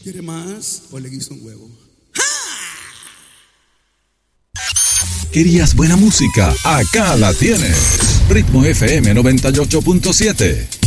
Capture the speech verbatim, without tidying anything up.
¿Quiere más o le guiso un huevo? ¿Querías buena música? Acá la tienes. Ritmo F M noventa y ocho punto siete.